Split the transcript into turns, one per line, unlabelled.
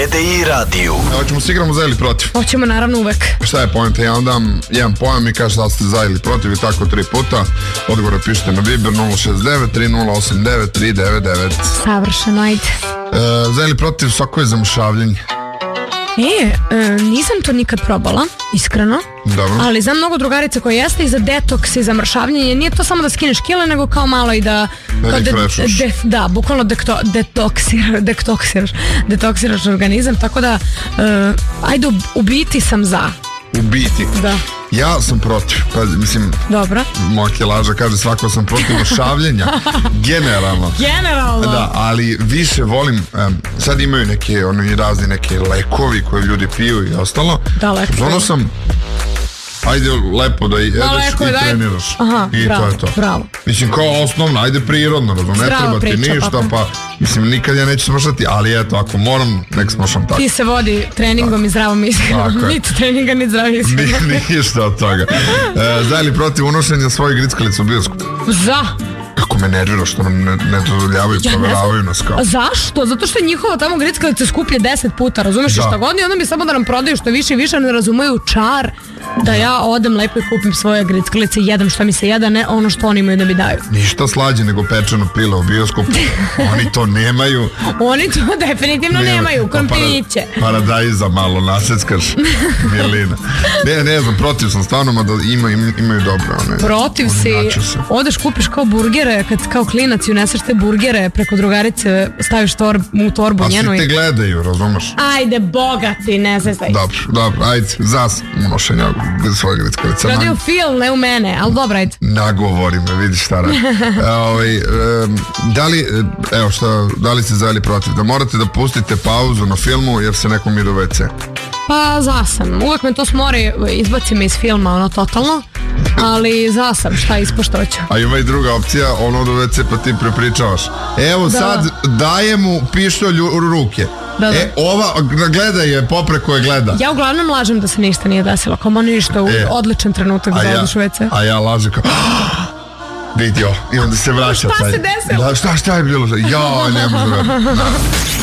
TDI radiju.
Hoćemo se igramo za ili protiv?
Hoćemo naravno uvek.
Šta je poenta? Ja vam dam jedan pojam i kažete da ste za ili protiv i tako 3 puta. Odgovore pišete na Viber 069 3089 399.
Savršeno, ajde.
Za ili protiv svako je zamršavljenje.
Nisam to nikad probala, iskreno.
Dobro.
Ali znam mnogo drugarica koje jeste i za detoks i za mršavljenje. Nije to samo da skineš kile, nego kao malo i da da, bukvalno detoksiraš organizam. Tako da, ajde, u biti sam za.
U biti?
Da.
Ja sam protiv, mislim,
dobro.
Moja kilaža kaže svako sam protiv mršavljenja. Generalno. Da, ali više volim, sad imaju neke, razni neke lekovi koje ljudi piju i ostalo.
Da, lekovi.
Ono sam, ajde lepo da jedeš i treniraš.
Aha,
i
bravo,
to je to.
Bravo.
Mislim, kao osnovno, ajde prirodno, ne treba ti ništa, pa mislim, nikad ja neću smršati, ali eto, ako moram, nek smršam tako.
Ti se vodi treningom i zdravom ishranom. Niti treninga, ni zdravom ishranom.
Ništa od toga. Za ili protiv unošenja svojih grickalica u bioskopu?
Za.
Kako me nervira što nam ne dozvoljavaju, proveravaju nas kao.
Zašto? Zato što je njihova tamo grickalica skuplje 10 puta, razumeš šta god, i onda mi samo da nam prodaju što više i više, ne razumeju čar da ja odem lepo i kupim svoje grickalice i jedem što mi se jeda, ne ono što oni imaju da mi daju.
Ništa slađe nego pečeno pilo u bioskopu. Oni to nemaju.
Oni to definitivno nemaju, krompiriće.
Paradajza malo naseckaš, Milina. Ne znam, protiv sam stvarno, mada imaju dobro.
Protiv si, odeš kupiš kao burgere, kad kao klinac i uneseš te burgere preko drugarice, staviš u torbu njenu.
A svi te gledaju, razumeš?
Ajde, bogati, ne zezaj.
Dobro, ajde, zas unošenja svoje grickalice.
Gledaju film, ne u mene, ali dobro, ajde.
Nagovori me, vidiš šta radi. Da li ste za ili protiv? Da morate da pustite pauzu na filmu jer se nekom ide u WC?
Pa zasam, uvek me to smori, izbaci me iz filma, totalno. Ali zasam, šta ispoštoću. A
ima i druga opcija, ono do WC pa ti prepričavaš. Evo sad daje mu pištolj u ruke. Ova gleda je popreko je gleda.
Ja uglavnom lažem da se ništa nije desilo. Kao ono ništa, odličan trenutak za odliš u WC.
A ja lažem kao vidio i onda se vraća.
Šta se desilo?
Šta je bilo? Ja, ne možda.